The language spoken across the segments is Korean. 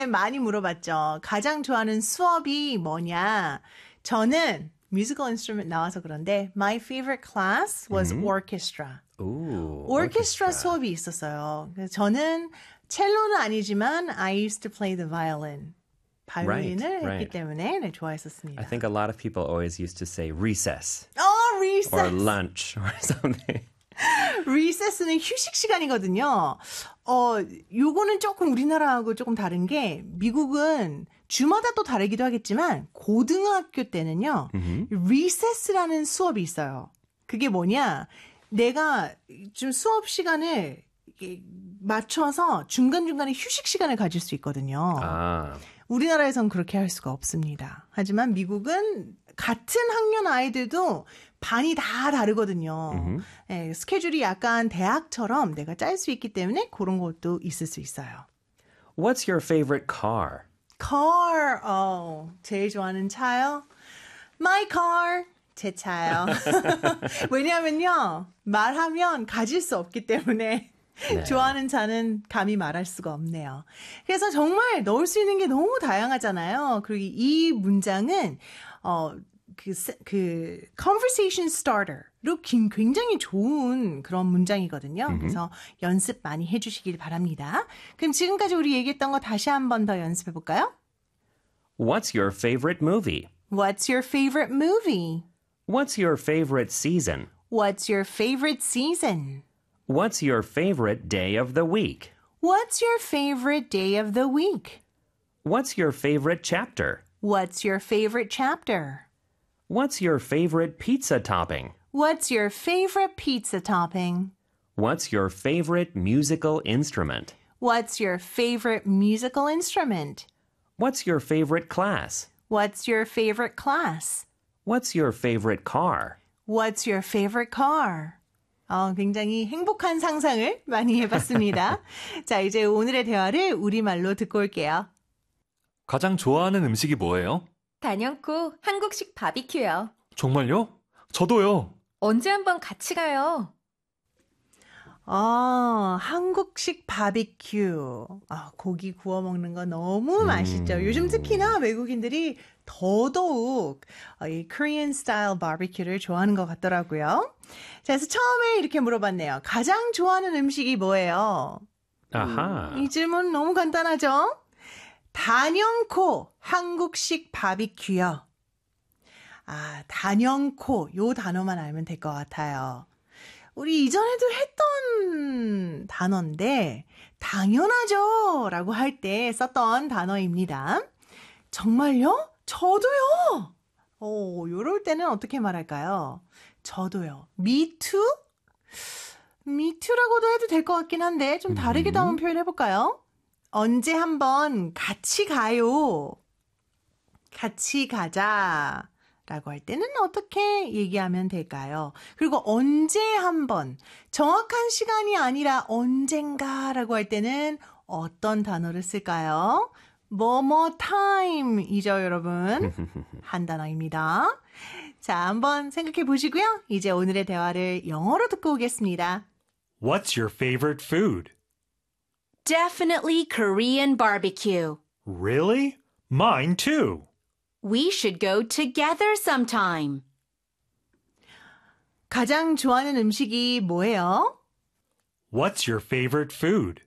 많이 물어봤죠. 가장 좋아하는 수업이 뭐냐? 저는 musical instrument 나와서 그런데 my favorite class was orchestra. Ooh, orchestra 수업이 있었어요. 그래서 저는 첼로는 아니지만 I used to play the violin. 바이올린을 Right. 했기 때문에 네, 좋아했었습니다. I think a lot of people always used to say recess recess. or lunch or something. recess는 휴식 시간이거든요. 요거는 조금 우리나라하고 조금 다른 게 미국은 주마다 또 다르기도 하겠지만 고등학교 때는요. recess라는 수업이 있어요. 그게 뭐냐? 내가 좀 수업 시간을 맞춰서 중간중간에 휴식 시간을 가질 수 있거든요. Ah, 우리나라에선 그렇게 할 수가 없습니다. 하지만 미국은 같은 학년 아이들도 반이 다 다르거든요. 네, 스케줄이 약간 대학처럼 내가 짤 수 있기 때문에 그런 것도 있을 수 있어요. what's your favorite car? car, 제일 좋아하는 차요? My car, 제 차요. 왜냐하면요, 말하면 가질 수 없기 때문에 네. 좋아하는 차는 감히 말할 수가 없네요. 그래서 정말 넣을 수 있는 게 너무 다양하잖아요. 그리고 이 문장은 그 conversation starter로 굉장히 좋은 그런 문장이거든요. 그래서 연습 많이 해주시길 바랍니다. 그럼 지금까지 우리 얘기했던 거 다시 한 번 더 연습해 볼까요? What's your favorite movie? What's your favorite movie? What's your favorite season? What's your favorite season? What's your favorite day of the week? What's your favorite day of the week? What's your favorite chapter? What's your favorite chapter? What's your favorite pizza topping? What's your favorite pizza topping? What's your favorite musical instrument? What's your favorite musical instrument? What's your favorite class? What's your favorite class? What's your favorite car? What's your favorite car? 굉장히 행복한 상상을 많이 해봤습니다. 자, 이제 오늘의 대화를 우리말로 듣고 올게요. 가장 좋아하는 음식이 뭐예요? 단연코 한국식 바비큐요. 정말요? 저도요. 언제 한번 같이 가요. 한국식 바비큐. 고기 구워 먹는 거 너무 맛있죠. 요즘 특히나 외국인들이 더더욱 이 Korean style 바비큐를 좋아하는 것 같더라고요. 자, 그래서 처음에 이렇게 물어봤네요. 가장 좋아하는 음식이 뭐예요? 아하. 이 질문 너무 간단하죠? 단연코 한국식 바비큐요. 단연코 요 단어만 알면 될 것 같아요. 우리 이전에도 했던 단어인데 당연하죠 라고 할 때 썼던 단어입니다. 정말요? 저도요. 요럴 때는 어떻게 말할까요? 저도요. Me too? Me too라고도 해도 될 것 같긴 한데 좀 다르게 한번 표현해볼까요? 언제 한번 같이 가요. 같이 가자. 라고 할 때는 어떻게 얘기하면 될까요? 그리고 언제 한번 정확한 시간이 아니라 언젠가라고 할 때는 어떤 단어를 쓸까요? 뭐뭐 time이죠, 여러분. 한 단어입니다. 자, 한번 생각해 보시고요. 이제 오늘의 대화를 영어로 듣고 오겠습니다. What's your favorite food? Definitely Korean barbecue. Really? Mine too. We should go together sometime. 가장 좋아하는 음식이 뭐예요? What's your favorite food?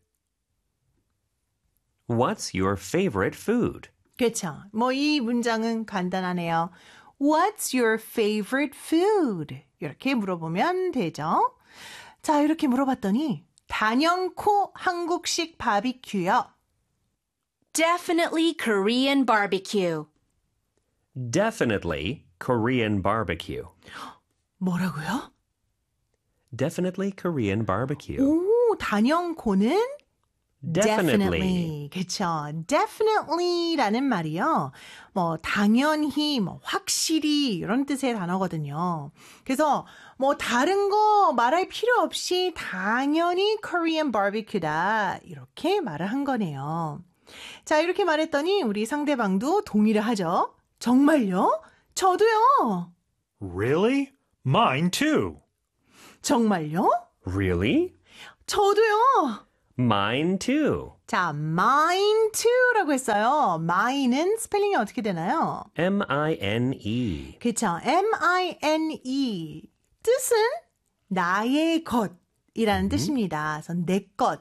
What's your favorite food? 그렇죠. 이 문장은 간단하네요. What's your favorite food? 이렇게 물어보면 되죠. 자, 이렇게 물어봤더니 단연코 한국식 바비큐요. Definitely Korean barbecue. Definitely Korean barbecue. 뭐라고요? Definitely Korean barbecue. 단연코는 Definitely. 그렇죠. Definitely라는 말이요. 당연히, 확실히 이런 뜻의 단어거든요. 그래서 다른 거 말할 필요 없이 당연히 Korean barbecue다 이렇게 말을 한 거네요. 자, 이렇게 말했더니 우리 상대방도 동의를 하죠. 정말요? 저도요. Really? Mine too. 정말요? Really? 저도요. Mine too. 자, mine too라고 했어요. mine은 스펠링이 어떻게 되나요? M-I-N-E. 그쵸. M-I-N-E. 뜻은 나의 것이라는 뜻입니다. 그래서 내 것.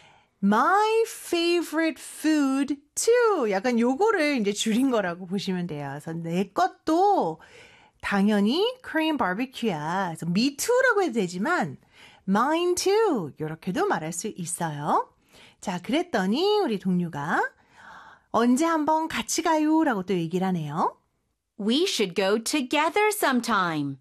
My favorite food too. 약간 요거를 이제 줄인 거라고 보시면 돼요. 그래서 내 것도 당연히 Korean barbecue야. 그래서 me too라고 해도 되지만 mine too. 이렇게도 말할 수 있어요. 자, 그랬더니 우리 동료가 언제 한번 같이 가요? 라고 또 얘기를 하네요. We should go together sometime.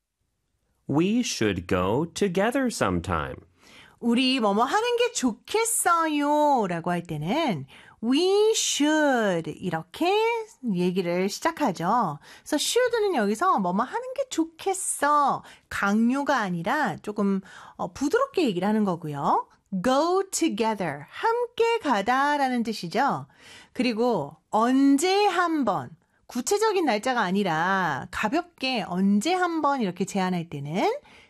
We should go together sometime. 우리 뭐뭐 하는 게 좋겠어요 라고 할 때는 we should 이렇게 얘기를 시작하죠. 그래서 should는 여기서 뭐뭐 하는 게 좋겠어. 강요가 아니라 조금 부드럽게 얘기를 하는 거고요. go together 함께 가다라는 뜻이죠. 그리고 언제 한번 구체적인 날짜가 아니라 가볍게 언제 한번 이렇게 제안할 때는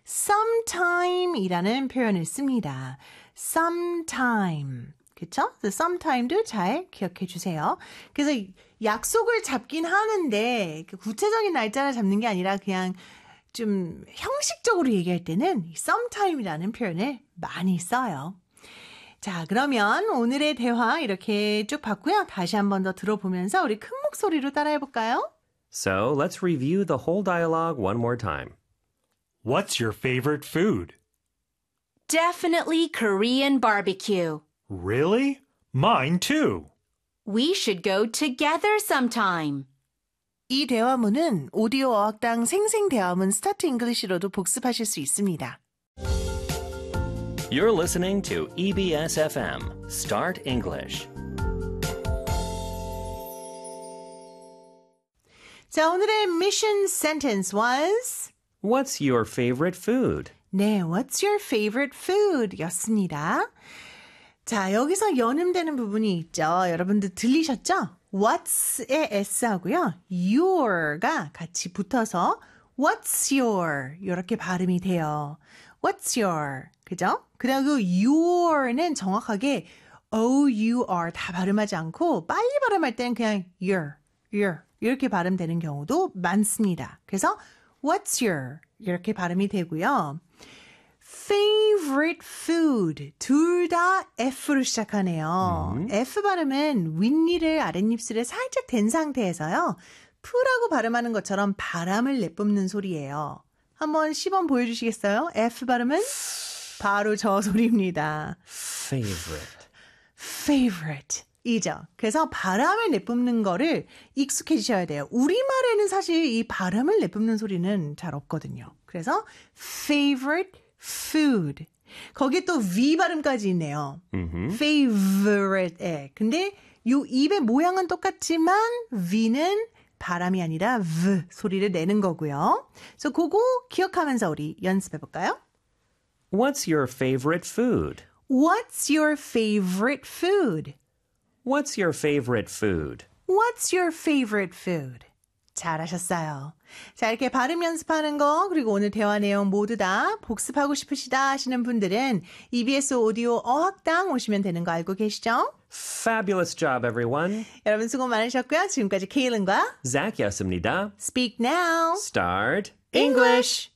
sometime이라는 표현을 씁니다. sometime. 그쵸? sometime도 잘 기억해 주세요. 그래서 약속을 잡긴 하는데 구체적인 날짜를 잡는 게 아니라 그냥 좀 형식적으로 얘기할 때는 sometime이라는 표현을 많이 써요. 자, 그러면 오늘의 대화 이렇게 쭉 봤고요. 다시 한 번 더 들어보면서 우리 큰 목소리로 따라해 볼까요? So let's review the whole dialogue one more time. What's your favorite food? Definitely Korean barbecue. Really? Mine too. We should go together sometime. 이 대화문은 오디오 어학당 생생대화문 스타트 잉글리시로도 복습하실 수 있습니다. You're listening to EBS FM, Start English. 자, 오늘의 mission sentence was What's your favorite food? 네, what's your favorite food? 였습니다. 자, 여기서 연음되는 부분이 있죠. 여러분들 들리셨죠? what's의 s하고요. your가 같이 붙어서 what's your 이렇게 발음이 돼요. what's your 그죠? 그리고 your는 정확하게 O-U-R 다 발음하지 않고 빨리 발음할 때는 그냥 your 이렇게 발음되는 경우도 많습니다. 그래서 what's your 이렇게 발음이 되고요. favorite food 둘 다 F로 시작하네요. F 발음은 윗니를 아랫입술에 살짝 댄 상태에서요. F라고 발음하는 것처럼 바람을 내뿜는 소리예요. 한번 시범 보여주시겠어요? F 발음은 바로 저 소리입니다. favorite 이죠. 그래서 바람을 내뿜는 거를 익숙해지셔야 돼요. 우리말에는 사실 이 바람을 내뿜는 소리는 잘 없거든요. 그래서 favorite food. 거기에 또 V 발음까지 있네요. favorite. 근데 요 입의 모양은 똑같지만 V는 바람이 아니라 V 소리를 내는 거고요. 그래서 그거 기억하면서 우리 연습해 볼까요? What's your favorite food? What's your favorite food? What's your favorite food? What's your favorite food? 잘하셨어요. 자, 이렇게 발음 연습하는 거 그리고 오늘 대화 내용 모두 다 복습하고 싶으시다 하시는 분들은 EBS 오디오 어학당 오시면 되는 거 알고 계시죠? Fabulous job, everyone. 여러분 수고 많으셨고요. 지금까지 케일린과 Zach였습니다. Speak Now Start English!